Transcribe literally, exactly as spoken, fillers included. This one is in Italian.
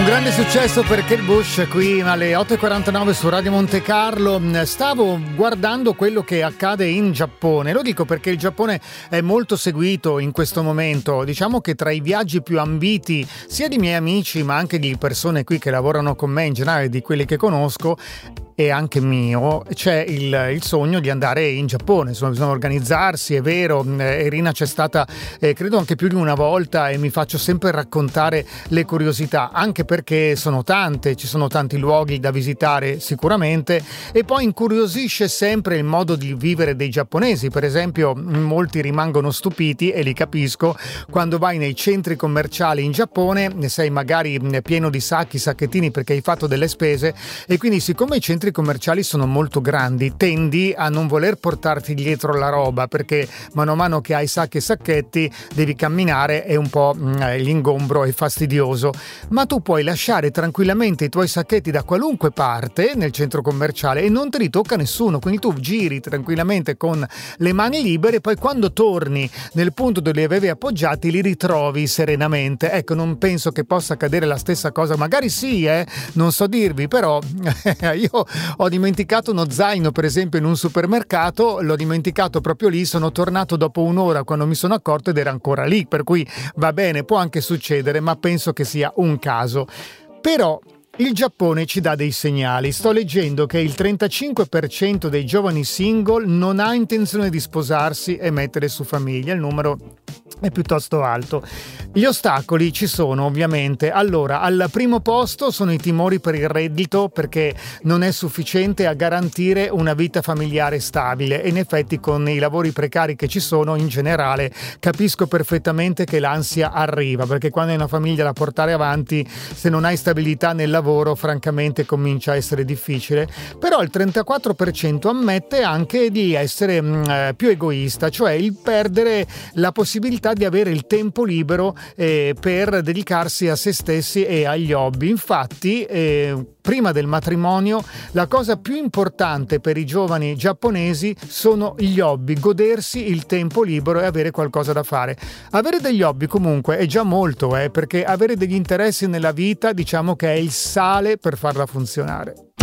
Un grande successo per Kate Bush qui alle otto e quarantanove su Radio Monte Carlo. Stavo guardando quello che accade in Giappone. Lo dico perché il Giappone è molto seguito in questo momento. Diciamo che tra i viaggi più ambiti sia di miei amici ma anche di persone qui che lavorano con me, in generale di quelli che conosco, e anche mio, c'è il, il sogno di andare in Giappone. Insomma, bisogna organizzarsi, è vero. Irina c'è stata eh, credo anche più di una volta e mi faccio sempre raccontare le curiosità, anche perché sono tante, ci sono tanti luoghi da visitare sicuramente, e poi incuriosisce sempre il modo di vivere dei giapponesi. Per esempio, molti rimangono stupiti, e li capisco, quando vai nei centri commerciali in Giappone, sei magari pieno di sacchi, sacchettini perché hai fatto delle spese, e quindi siccome i centri commerciali sono molto grandi tendi a non voler portarti dietro la roba, perché mano a mano che hai sacchi e sacchetti devi camminare e un po' mh, l'ingombro è fastidioso. Ma tu puoi lasciare tranquillamente i tuoi sacchetti da qualunque parte nel centro commerciale e non te li tocca nessuno, quindi tu giri tranquillamente con le mani libere, poi quando torni nel punto dove li avevi appoggiati li ritrovi serenamente. Ecco, non penso che possa accadere la stessa cosa, magari sì, eh, non so dirvi, però io ho dimenticato uno zaino per esempio in un supermercato, l'ho dimenticato proprio lì, sono tornato dopo un'ora quando mi sono accorto ed era ancora lì, per cui va bene, può anche succedere, ma penso che sia un caso. Però il Giappone ci dà dei segnali. Sto leggendo che il trentacinque per cento dei giovani single non ha intenzione di sposarsi e mettere su famiglia. Il numero è piuttosto alto. Gli ostacoli ci sono ovviamente. Allora, al primo posto sono i timori per il reddito, perché non è sufficiente a garantire una vita familiare stabile, e in effetti con i lavori precari che ci sono in generale capisco perfettamente che l'ansia arriva, perché quando hai una famiglia da portare avanti, se non hai stabilità nel lavoro francamente comincia a essere difficile. Però il trentaquattro per cento ammette anche di essere mh, più egoista, cioè il perdere la possibilità di avere il tempo libero eh, per dedicarsi a se stessi e agli hobby. Infatti eh, prima del matrimonio la cosa più importante per i giovani giapponesi sono gli hobby, godersi il tempo libero e avere qualcosa da fare. Avere degli hobby comunque è già molto, eh, perché avere degli interessi nella vita diciamo che è il sale per farla funzionare.